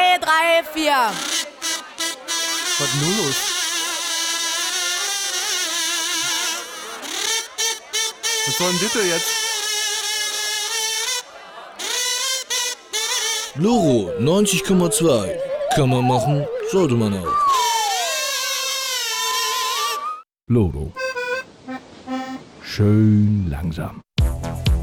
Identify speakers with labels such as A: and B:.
A: 3, 4.
B: Was ist nun los? Was soll denn bitte jetzt?
C: Loro 90,2. Kann man machen, sollte man auch.
D: Loro. Schön langsam.